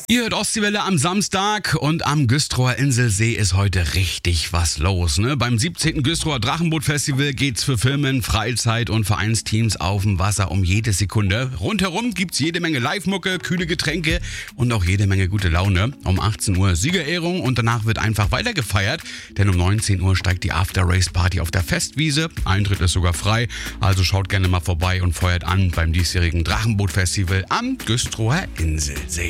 Ihr hört Ostseewelle am Samstag und am Güstrower Inselsee ist heute richtig was los. Ne? Beim 17. Güstrower Drachenboot-Festival geht's für Firmen, Freizeit und Vereinsteams auf dem Wasser um jede Sekunde. Rundherum gibt's jede Menge Live-Mucke, kühle Getränke und auch jede Menge gute Laune. Um 18 Uhr Siegerehrung und danach wird einfach weiter gefeiert, denn um 19 Uhr steigt die After-Race-Party auf der Festwiese. Eintritt ist sogar frei, also schaut gerne mal vorbei und feuert an beim diesjährigen Drachenboot-Festival am Güstrower Inselsee.